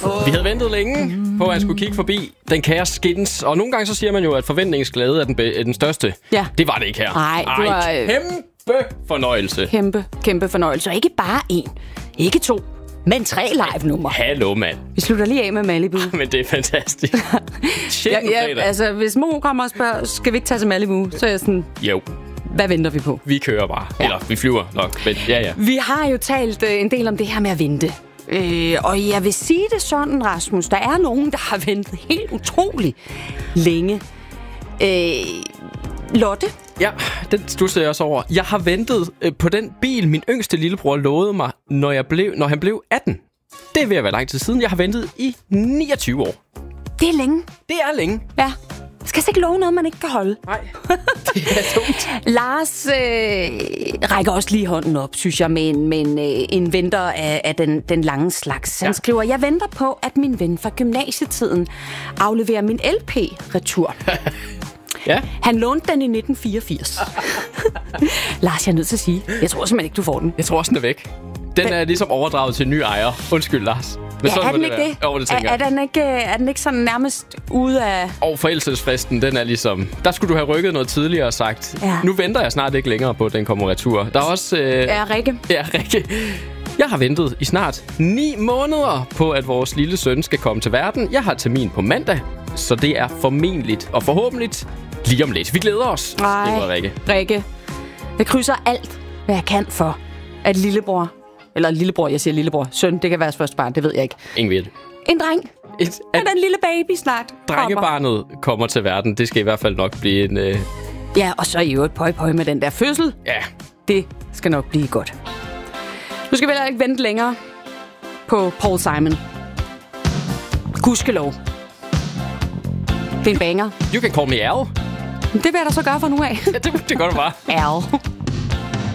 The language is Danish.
Vi havde ventet længe på, at han skulle kigge forbi den kære Skins. Og nogle gange så siger man jo, at forventningsglæde er den største. Ja. Det var det ikke her. Nej, det var... Kæmpe fornøjelse. Kæmpe fornøjelse. Og ikke bare 1, ikke 2, men 3 live-numre. Hallo, mand. Vi slutter lige af med Malibu. Men det er fantastisk. Altså, hvis Mo kommer og spørger, skal vi ikke tage til Malibu? Så er jeg sådan... Jo. Hvad venter vi på? Vi kører bare. Ja. Eller, vi flyver nok. Men ja. Vi har jo talt en del om det her med at vente. Og jeg vil sige det sådan, Rasmus. Der er nogen, der har ventet helt utroligt længe. Lotte? Ja, den studsede jeg også over. Jeg har ventet på den bil, min yngste lillebror lovede mig, når han blev 18. Det er ved at være lang tid siden. Jeg har ventet i 29 år. Det er længe. Det er længe. Ja. Skal ikke love noget, man ikke kan holde. Nej, det er dumt. Lars rækker også lige hånden op, synes jeg, med en venter af den lange slags. Han skriver, jeg venter på, at min ven fra gymnasietiden afleverer min LP-retur. Ja. Han lånte den i 1984. Lars, jeg er nødt til at sige, jeg tror simpelthen ikke, du får den. Jeg tror også, den er væk. Den er ligesom overdraget til en ny ejer. Undskyld, Lars. Men ja, er den ikke det? Jo, det tænker jeg. Er den ikke sådan nærmest ude af... Og forældelsesfristen, den er ligesom... Der skulle du have rykket noget tidligere og sagt, nu venter jeg snart ikke længere på, at den kommer retur. Der er også... Rikke. Ja, Rikke. Jeg har ventet i snart 9 måneder på, at vores lille søn skal komme til verden. Jeg har termin på mandag, så det er formentligt og forhåbentlig lige om lidt. Vi glæder os, skriver Rikke. Rikke, jeg krydser alt, hvad jeg kan for, at lillebror, søn, det kan være første barn, det ved jeg ikke. Ingen ved det. En dreng. Den lille baby snart drengebarnet kommer til verden. Det skal i hvert fald nok blive en... Ja, og så i øvrigt pøj med den der fødsel. Ja. Det skal nok blive godt. Nu skal vi heller ikke vente længere på Paul Simon. Gudskelov. Det er en banger. You can call me Al. Det vil jeg da så gøre fra nu af. Ja, det gør du bare. Al.